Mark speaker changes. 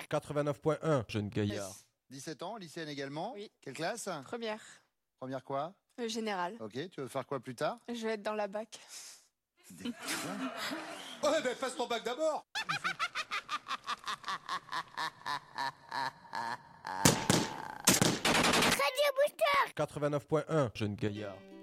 Speaker 1: 89.1, jeune gaillard.
Speaker 2: 17 ans, lycéenne également.
Speaker 3: Oui.
Speaker 2: Quelle classe?
Speaker 3: Première.
Speaker 2: Première quoi?
Speaker 3: Générale.
Speaker 2: Ok, tu veux faire quoi plus tard?
Speaker 3: Je vais être dans la bac.
Speaker 2: Des-
Speaker 4: Ouais, ben passe ton bac d'abord.
Speaker 1: Radio Booster 89.1, jeune gaillard.